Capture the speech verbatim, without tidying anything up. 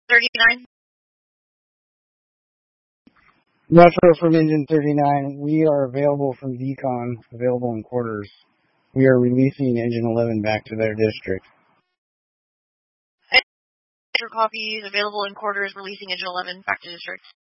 thirty-nine. Metro from Engine thirty-nine. We are available from Decon, available in quarters. We are releasing Engine eleven back to their district. Metro copies, available in quarters, releasing Engine eleven back to district.